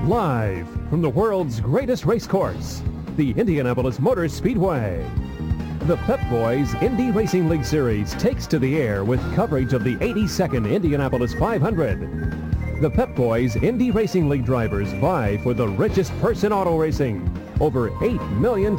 Live from the world's greatest race course, the Indianapolis Motor Speedway. The Pep Boys Indy Racing League Series takes to the air with coverage of the 82nd Indianapolis 500. The Pep Boys Indy Racing League drivers vie for the richest purse in auto racing, over $8 million.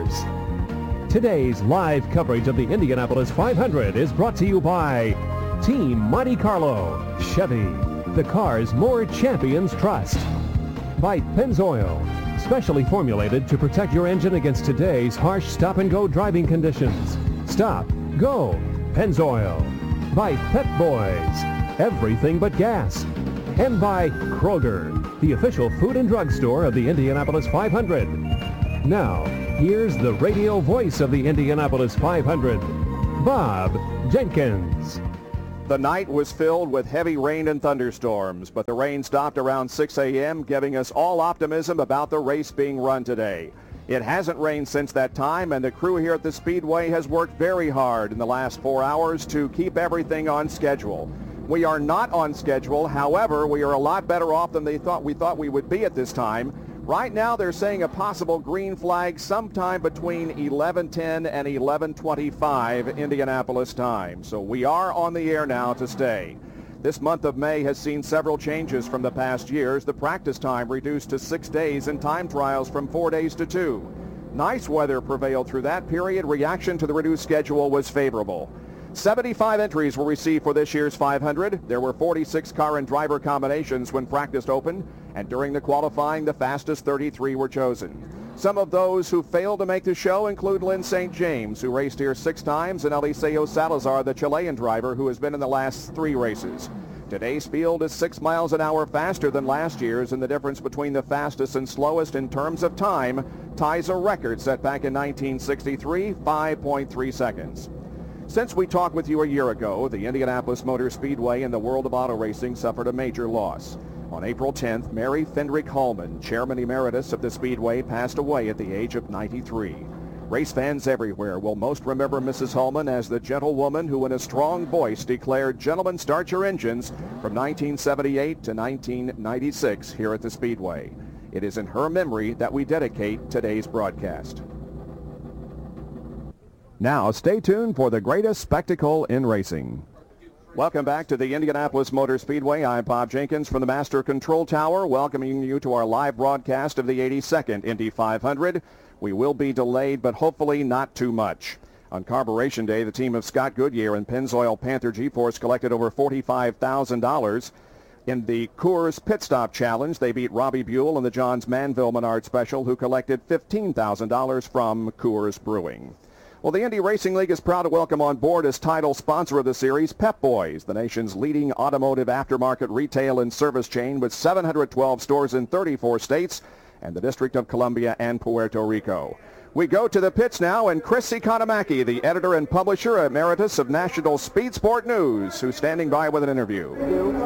Today's live coverage of the Indianapolis 500 is brought to you by Team Monte Carlo, Chevy, the cars more champions trust. By Pennzoil, specially formulated to protect your engine against today's harsh stop-and-go driving conditions. Stop, go, Pennzoil. By Pep Boys, everything but gas. And by Kroger, the official food and drug store of the Indianapolis 500. Now, here's the radio voice of the Indianapolis 500, Bob Jenkins. The night was filled with heavy rain and thunderstorms, but the rain stopped around 6 a.m., giving us all optimism about the race being run today. It hasn't rained since that time, and the crew here at the Speedway has worked very hard in the last 4 hours to keep everything on schedule. We are not on schedule. However, we are a lot better off than we thought we would be at this time. Right now, they're saying a possible green flag sometime between 11:10 and 11:25 Indianapolis time. So we are on the air now to stay. This month of May has seen several changes from the past years. The practice time reduced to 6 days and time trials from 4 days to 2. Nice weather prevailed through that period. Reaction to the reduced schedule was favorable. 75 entries were received for this year's 500. There were 46 car and driver combinations when practice opened, and during the qualifying, the fastest 33 were chosen. Some of those who failed to make the show include Lynn St. James, who raced here 6 times, and Eliseo Salazar, the Chilean driver, who has been in the last 3 races. Today's field is 6 miles an hour faster than last year's, and the difference between the fastest and slowest in terms of time ties a record set back in 1963, 5.3 seconds. Since we talked with you a year ago, the Indianapolis Motor Speedway and the world of auto racing suffered a major loss. On April 10th, Mary Fendrick Hallman, chairman emeritus of the Speedway, passed away at the age of 93. Race fans everywhere will most remember Mrs. Hallman as the gentlewoman who in a strong voice declared, "Gentlemen, start your engines," from 1978 to 1996 here at the Speedway. It is in her memory that we dedicate today's broadcast. Now, stay tuned for the greatest spectacle in racing. Welcome back to the Indianapolis Motor Speedway. I'm Bob Jenkins from the Master Control Tower, welcoming you to our live broadcast of the 82nd Indy 500. We will be delayed, but hopefully not too much. On Carburation Day, the team of Scott Goodyear and Pennzoil Panther G-Force collected over $45,000. In the Coors Pit Stop Challenge, they beat Robbie Buell and the Johns Manville Menard Special, who collected $15,000 from Coors Brewing. Well, the Indy Racing League is proud to welcome on board as title sponsor of the series Pep Boys, the nation's leading automotive aftermarket retail and service chain with 712 stores in 34 states and the District of Columbia and Puerto Rico. We go to the pits now, and Chris Economaki, the editor and publisher emeritus of National Speed Sport News, who's standing by with an interview.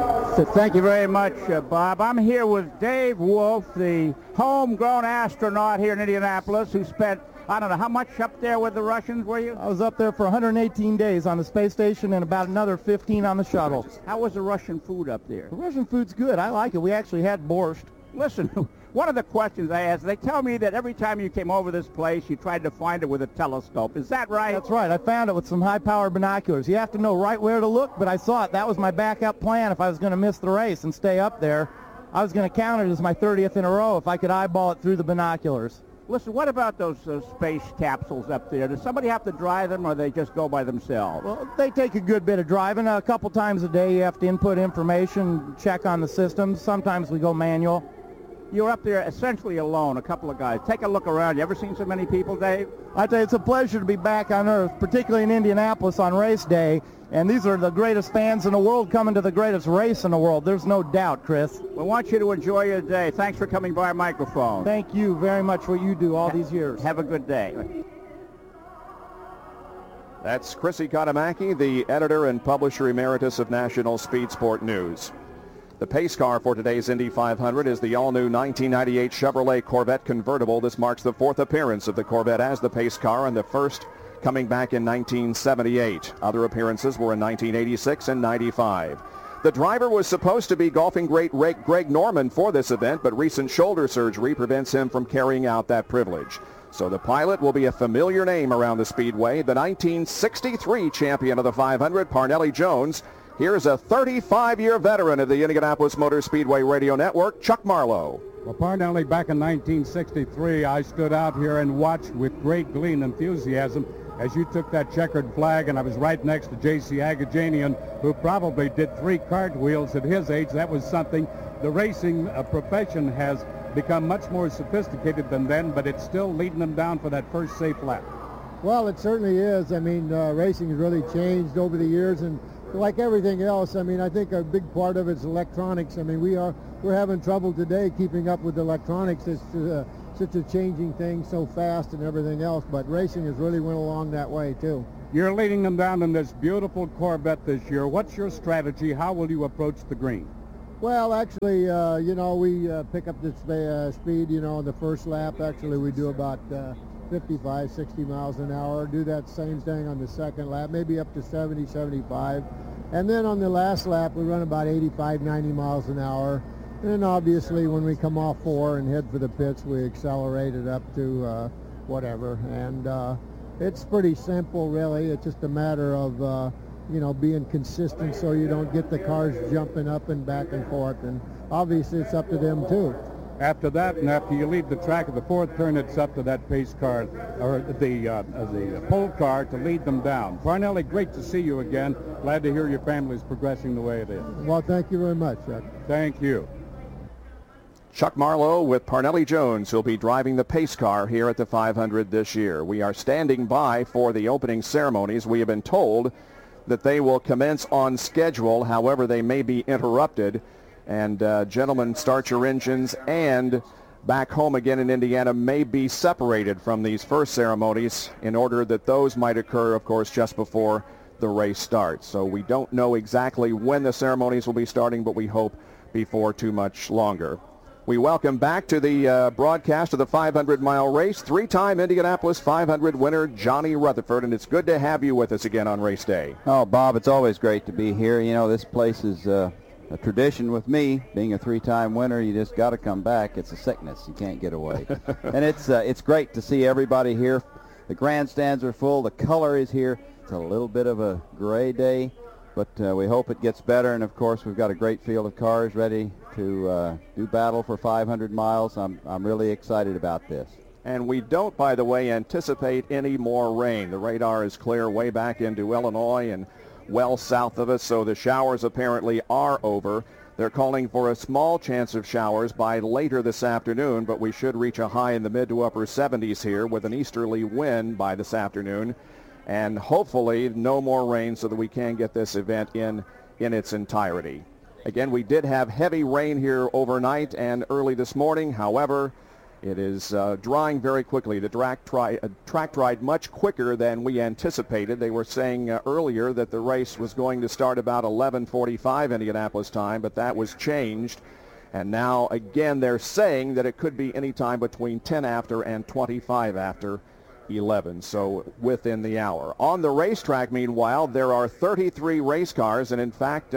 Thank you very much, Bob. I'm here with Dave Wolf, the homegrown astronaut here in Indianapolis, who spent, I don't know, how much up there with the Russians were you? I was up there for 118 days on the space station and about another 15 on the shuttle. How was the Russian food up there? The Russian food's good. I like it. We actually had borscht. Listen, one of the questions I asked, they tell me that every time you came over this place, you tried to find it with a telescope. Is that right? That's right. I found it with some high-powered binoculars. You have to know right where to look, but I saw it. That was my backup plan if I was going to miss the race and stay up there. I was going to count it as my 30th in a row if I could eyeball it through the binoculars. Listen, what about those space capsules up there? Does somebody have to drive them, or they just go by themselves? Well, they take a good bit of driving. A couple times a day you have to input information, check on the systems. Sometimes we go manual. You're up there essentially alone, a couple of guys. Take a look around. You ever seen so many people, Dave? I tell you, it's a pleasure to be back on Earth, particularly in Indianapolis on race day. And these are the greatest fans in the world coming to the greatest race in the world. There's no doubt, Chris. We want you to enjoy your day. Thanks for coming by our microphone. Thank you very much for what you do all these years. Have a good day. That's Chris Economaki, the editor and publisher emeritus of National Speed Sport News. The pace car for today's Indy 500 is the all-new 1998 Chevrolet Corvette convertible. This marks the 4th appearance of the Corvette as the pace car and the first coming back in 1978. Other appearances were in 1986 and 95. The driver was supposed to be golfing great Greg Norman for this event, but recent shoulder surgery prevents him from carrying out that privilege. So the pilot will be a familiar name around the Speedway, the 1963 champion of the 500, Parnelli Jones. Here's a 35-year veteran of the Indianapolis Motor Speedway Radio Network, Chuck Marlowe. Well, Parnelli, back in 1963, I stood out here and watched with great glee and enthusiasm as you took that checkered flag, and I was right next to J.C. Agajanian, who probably did 3 cartwheels at his age. That was something. The racing profession has become much more sophisticated than then, but it's still leading them down for that first safe lap. Well, it certainly is. I mean, racing has really changed over the years, and like everything else, I mean, I think a big part of it's electronics. I mean, we're having trouble today keeping up with electronics. It's such a changing thing so fast and everything else, but racing has really went along that way too. You're leading them down in this beautiful Corvette this year. What's your strategy? How will you approach the green? Well, actually, you know, we pick up the speed, you know, on the first lap. Actually, we do about 55, 60 miles an hour. Do that same thing on the second lap, maybe up to 70, 75. And then on the last lap, we run about 85, 90 miles an hour. And then obviously when we come off 4 and head for the pits, we accelerate it up to whatever. And it's pretty simple, really. It's just a matter of, you know, being consistent so you don't get the cars jumping up and back and forth. And obviously it's up to them, too. After that, and after you leave the track at the 4th turn, it's up to that pace car, or the pole car, to lead them down. Parnelli, great to see you again. Glad to hear your family's progressing the way it is. Well, thank you very much, Chuck. Thank you. Chuck Marlowe with Parnelli Jones, who'll be driving the pace car here at the 500 this year. We are standing by for the opening ceremonies. We have been told that they will commence on schedule. However, they may be interrupted. And gentlemen, start your engines, and back home again in Indiana may be separated from these first ceremonies in order that those might occur, of course, just before the race starts. So we don't know exactly when the ceremonies will be starting, but we hope before too much longer. We welcome back to the broadcast of the 500-mile race, 3-time Indianapolis 500 winner Johnny Rutherford, and it's good to have you with us again on race day. Oh, Bob, it's always great to be here. You know, this place is a tradition with me. Being a 3-time winner, you just got to come back. It's a sickness. You can't get away. And it's great to see everybody here. The grandstands are full. The color is here. It's a little bit of a gray day, but we hope it gets better. And, of course, we've got a great field of cars ready to do battle for 500 miles. I'm really excited about this. And we don't, by the way, anticipate any more rain. The radar is clear way back into Illinois and well south of us, so the showers apparently are over. They're calling for a small chance of showers by later this afternoon, but we should reach a high in the mid to upper 70s here with an easterly wind by this afternoon, and hopefully no more rain so that we can get this event in its entirety. Again, we did have heavy rain here overnight and early this morning. However, it is drying very quickly. The track dried much quicker than we anticipated. They were saying earlier that the race was going to start about 11:45 Indianapolis time, but that was changed. And now, again, they're saying that it could be any time between 10 after and 25 after 11, so within the hour. On the racetrack, meanwhile, there are 33 race cars, and in fact,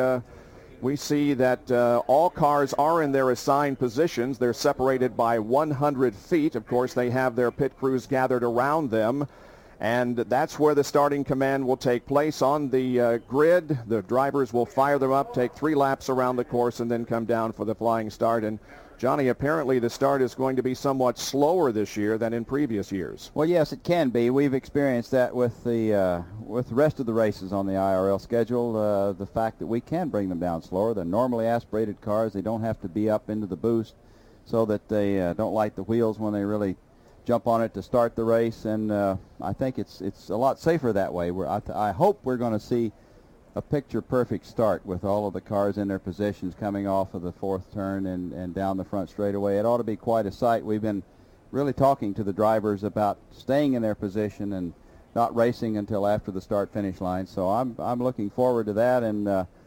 we see that all cars are in their assigned positions. They're separated by 100 feet. Of course, they have their pit crews gathered around them, and that's where the starting command will take place on the grid. The drivers will fire them up, take 3 laps around the course, and then come down for the flying start. And Johnny, apparently the start is going to be somewhat slower this year than in previous years. Well, yes, it can be. We've experienced that with the rest of the races on the IRL schedule. The fact that we can bring them down slower. They're normally aspirated cars. They don't have to be up into the boost so that they don't light the wheels when they really jump on it to start the race. And I think it's a lot safer that way. I hope we're going to see a picture-perfect start with all of the cars in their positions coming off of the 4th turn and down the front straightaway. It ought to be quite a sight. We've been really talking to the drivers about staying in their position and not racing until after the start-finish line. So I'm looking forward to that, and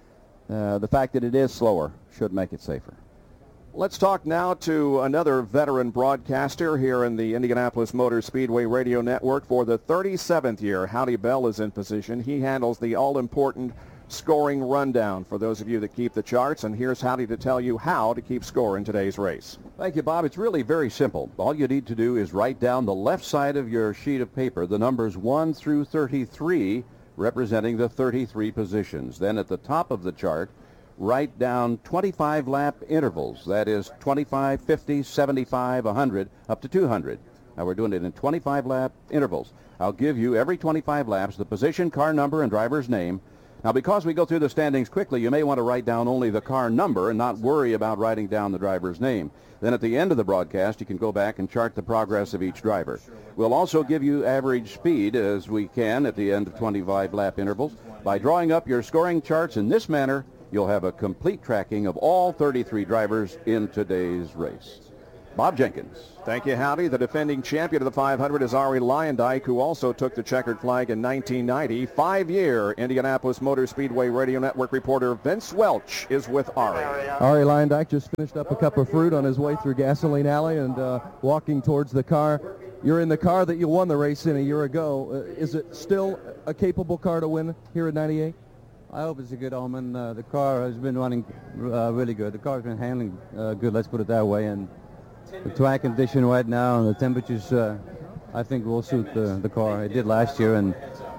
the fact that it is slower should make it safer. Let's talk now to another veteran broadcaster here in the Indianapolis Motor Speedway Radio Network for the 37th year. Howdy Bell is in position. He handles the all-important scoring rundown for those of you that keep the charts. And here's Howdy to tell you how to keep score in today's race. Thank you, Bob. It's really very simple. All you need to do is write down the left side of your sheet of paper the numbers 1 through 33, representing the 33 positions. Then at the top of the chart, write down 25 lap intervals. That is 25, 50, 75, 100, up to 200. Now we're doing it in 25 lap intervals. I'll give you every 25 laps the position, car number, and driver's name. Now, because we go through the standings quickly, you may want to write down only the car number and not worry about writing down the driver's name. Then at the end of the broadcast, you can go back and chart the progress of each driver. We'll also give you average speed as we can at the end of 25 lap intervals. By drawing up your scoring charts in this manner, you'll have a complete tracking of all 33 drivers in today's race. Bob Jenkins. Thank you, Howdy. The defending champion of the 500 is Arie Luyendyk, who also took the checkered flag in 1990. 5-year Indianapolis Motor Speedway Radio Network reporter Vince Welch is with Arie. Arie Luyendyk just finished up a cup of fruit on his way through Gasoline Alley and walking towards the car. You're in the car that you won the race in a year ago. Is it still a capable car to win here at 98? I hope it's a good omen. The car has been running really good. The car's been handling good, let's put it that way. And the track condition right now and the temperatures, I think, will suit the car. It did last year, and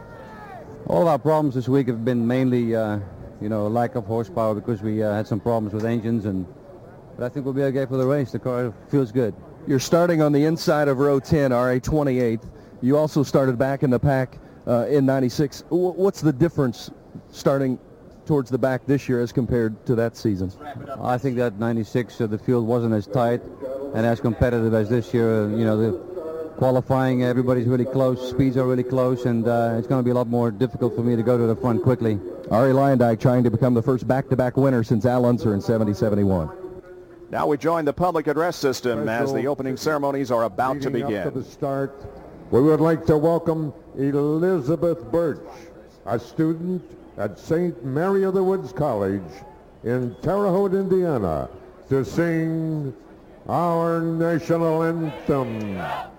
all of our problems this week have been mainly, lack of horsepower because we had some problems with engines. But I think we'll be okay for the race. The car feels good. You're starting on the inside of row 10, RA 28th. You also started back in the pack in 96. What's the difference starting towards the back this year as compared to that season? I think that 96, the field wasn't as tight and as competitive as this year. The qualifying, everybody's really close, speeds are really close, and it's going to be a lot more difficult for me to go to the front quickly. Arie Luyendyk trying to become the first back-to-back winner since Al Unser in 70-71. Now we join the public address system as the opening ceremonies are about to begin. Up to the start, we would like to welcome Elizabeth Birch, a student at St. Mary of the Woods College in Terre Haute, Indiana, to sing our national anthem.